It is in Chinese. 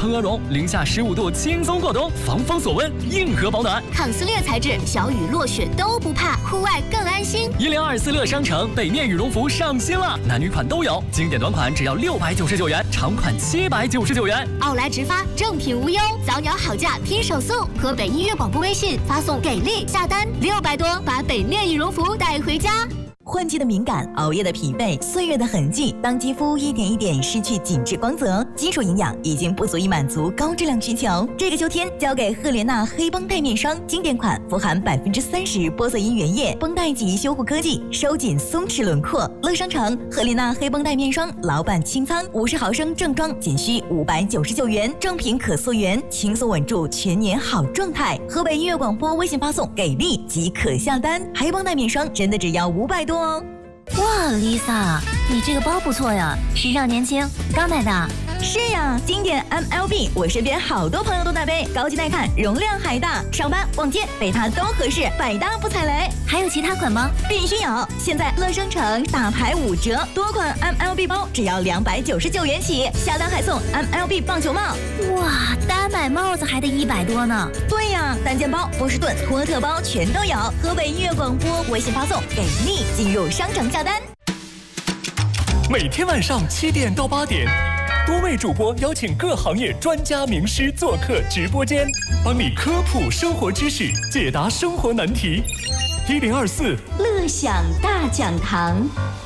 腾鹅绒，零下15度轻松过冬，防风锁温，硬核保暖。 抗撕裂材质，小雨落雪都不怕，户外更安心。 1024乐商城北面羽绒服上新了，男女款都有，经典短款只要699元，长款799元。 奥莱直发，正品无忧，早鸟好价拼手速。河北音乐广播微信发送给力下单600多，把北面羽绒服带回家。 换季的敏感，熬夜的疲惫，岁月的痕迹，当肌肤一点一点失去紧致光泽，基础营养已经不足以满足高质量需求。这个秋天，交给赫莲娜黑绷带面霜，经典款，富含30%玻色因原液，绷带级修护科技，收紧松弛轮廓。乐商城赫莲娜黑绷带面霜，老板清仓，50毫升正装仅需599元，正品可溯源，轻松稳住全年好状态。河北音乐广播微信发送给力即可下单，黑绷带面霜真的只要500多。 哇 ，Lisa， 你这个包不错呀，时尚年轻，刚买的。 是呀，经典 MLB， 我身边好多朋友都带背，高级耐看，容量还大，上班逛街背它都合适，百搭不踩雷。 还有其他款吗？ 必须有！现在乐商城大牌5折，多款 MLB 包只要299元起，下单还送 MLB 棒球帽。 哇，单买帽子还得100多呢。 对呀，单肩包、波士顿、托特包全都有。河北音乐广播微信发送给力，进入商城下单。 每天晚上7点到8点，多位主播邀请各行业专家名师做客直播间，帮你科普生活知识，解答生活难题。1024 乐享大讲堂。